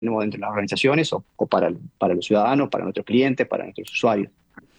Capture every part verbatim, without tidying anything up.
dentro de las organizaciones o, o para, para los ciudadanos, para nuestros clientes, para nuestros usuarios.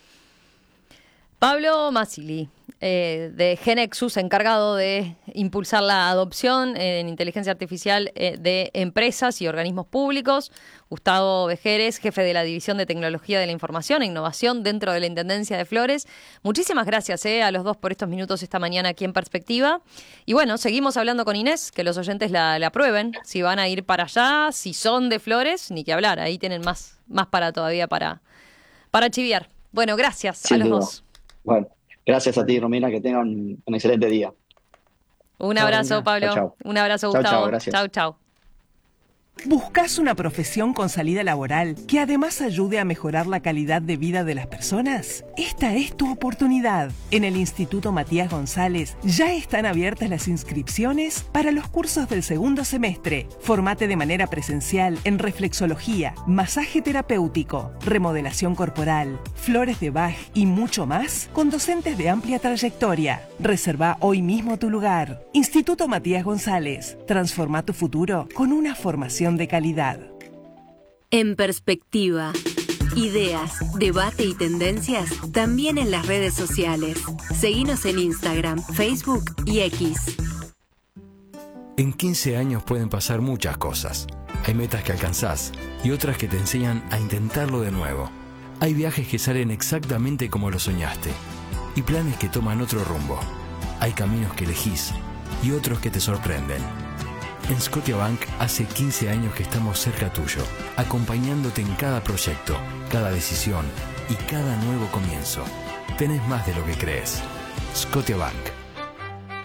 Pablo Masili, eh, de GeneXus, encargado de impulsar la adopción en inteligencia artificial eh, de empresas y organismos públicos. Gustavo Vejeres, jefe de la División de Tecnología de la Información e Innovación dentro de la Intendencia de Flores. Muchísimas gracias eh, a los dos por estos minutos esta mañana aquí en Perspectiva. Y bueno, seguimos hablando con Inés, que los oyentes la, la aprueben, si van a ir para allá, si son de Flores, ni que hablar, ahí tienen más, más para todavía para, para chiviar. Bueno, gracias Sin a los duda. dos. Bueno, gracias a ti, Romina, que tengan un, un excelente día. Un Chau, abrazo, Romina. Pablo. Chau, chau. Un abrazo, Chau, Gustavo. chau, gracias. Chau, chau. ¿Buscas una profesión con salida laboral que además ayude a mejorar la calidad de vida de las personas? Esta es tu oportunidad. En el Instituto Matías González ya están abiertas las inscripciones para los cursos del segundo semestre. Formate de manera presencial en reflexología, masaje terapéutico, remodelación corporal, flores de Bach y mucho más con docentes de amplia trayectoria. Reserva hoy mismo tu lugar. Instituto Matías González. Transforma tu futuro con una formación de calidad. En Perspectiva. Ideas, debate y tendencias también en las redes sociales. Seguinos en Instagram, Facebook y X. En quince años pueden pasar muchas cosas. Hay metas que alcanzás y otras que te enseñan a intentarlo de nuevo. Hay viajes que salen exactamente como lo soñaste y planes que toman otro rumbo. Hay caminos que elegís y otros que te sorprenden. En Scotiabank hace quince años que estamos cerca tuyo, acompañándote en cada proyecto, cada decisión y cada nuevo comienzo. Tenés más de lo que crees. Scotiabank.